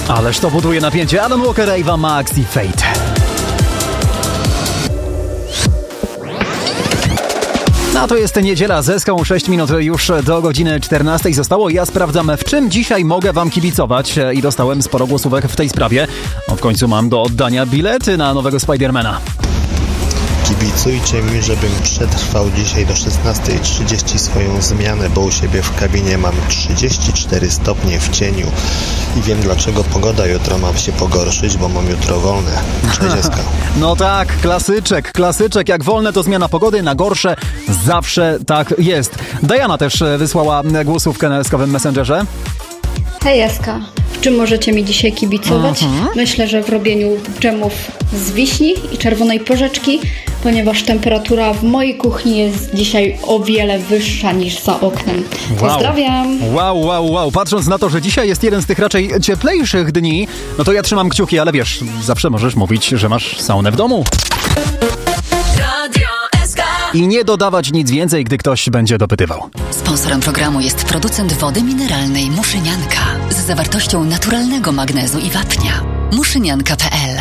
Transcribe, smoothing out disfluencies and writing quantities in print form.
Ależ to buduje napięcie. Alan Walker, Ava Max i Fate. No to jest niedziela z Eską, 6 minut już do godziny 14 zostało. Ja sprawdzam, w czym dzisiaj mogę wam kibicować i dostałem sporo głosówek w tej sprawie. No w końcu mam do oddania bilety na nowego Spidermana. Kibicujcie mi, żebym przetrwał dzisiaj do 16:30 swoją zmianę, bo u siebie w kabinie mam 34 stopnie w cieniu i wiem, dlaczego pogoda jutro ma się pogorszyć, bo mam jutro wolne. Cześć, Eska. No tak, klasyczek. Jak wolne to zmiana pogody, na gorsze zawsze tak jest. Diana też wysłała głosówkę na eskowym Messengerze. Hej Eska, w czym możecie mi dzisiaj kibicować? Myślę, że w robieniu dżemów z wiśni i czerwonej porzeczki, ponieważ temperatura w mojej kuchni jest dzisiaj o wiele wyższa niż za oknem. Pozdrawiam! Wow. Patrząc na to, że dzisiaj jest jeden z tych raczej cieplejszych dni, no to ja trzymam kciuki, ale wiesz, zawsze możesz mówić, że masz saunę w domu. I nie dodawać nic więcej, gdy ktoś będzie dopytywał. Sponsorem programu jest producent wody mineralnej Muszynianka z zawartością naturalnego magnezu i wapnia. Muszynianka.pl